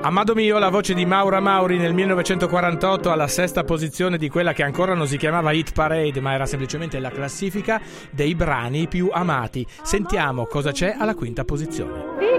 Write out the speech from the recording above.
Amado mio, la voce di Maura Mauri nel 1948 alla sesta posizione di quella che ancora non si chiamava Hit Parade, ma era semplicemente la classifica dei brani più amati. Sentiamo cosa c'è alla quinta posizione.